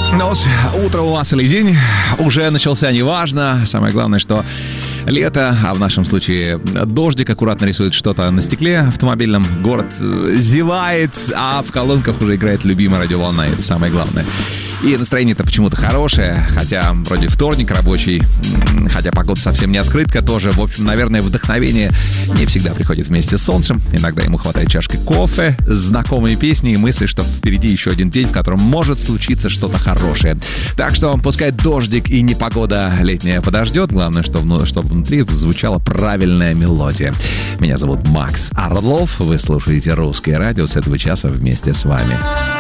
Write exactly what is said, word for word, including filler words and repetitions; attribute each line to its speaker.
Speaker 1: Ну, утро у вас или день уже начался, неважно. Самое главное, что лето, а в нашем случае дождик аккуратно рисует что-то на стекле автомобильном. Город зевает, а в колонках уже играет любимая радиоволна. Это самое главное. И настроение-то почему-то хорошее, хотя вроде вторник рабочий, хотя погода совсем не открытка тоже. В общем, наверное, вдохновение не всегда приходит вместе с солнцем. Иногда ему хватает чашки кофе, знакомые песни и мысли, что впереди еще один день, в котором может случиться что-то хорошее. Так что пускай дождик и непогода летняя подождет. Главное, чтобы, чтобы внутри звучала правильная мелодия. Меня зовут Макс Орлов. Вы слушаете «Русское радио». С этого часа вместе с вами.